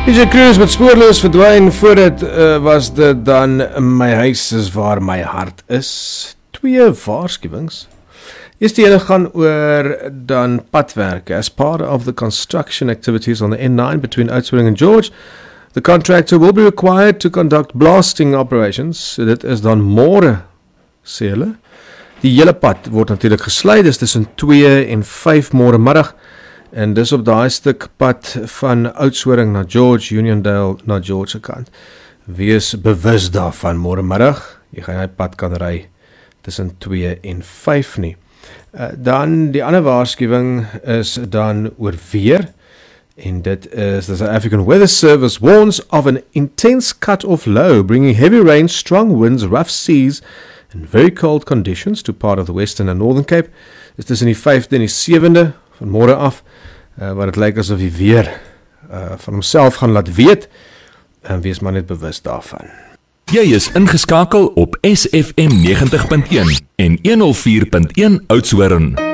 DJ Cruise met spoorloos verdwyn. Voor dit was dit dan My Huis is waar my hart is. 2 waarskuwings. Eerste ene gaan oor dan padwerke. As part of the construction activities on the N9 between Oudtshoorn and George, the contractor will be required to conduct blasting operations. So dit is dan môre, sê hulle. Die hele pad word natuurlik gesluit, dis tussen 2 en 5 môre middag. En dis op daai stuk pad van Oudtshoorn na George, Uniondale na George se kant. Wees bewus daarvan môre middag. Jy gaan die pad kan ry tussen 2 en 5 nie. Dan die ander waarskuwing is dan oor weer. En dit is the South African Weather Service warns of an intense cut-off low, bringing heavy rain, strong winds, rough seas and very cold conditions to part of the Western and Northern Cape. Dit is tussen die 5de en die 7de van môre af, waar het lyk asof die weer van homself gaan laat weet, en wees maar net bewus daarvan. Jy is ingeskakel op SFM 90.1 en 104.1 Oudtshoorn.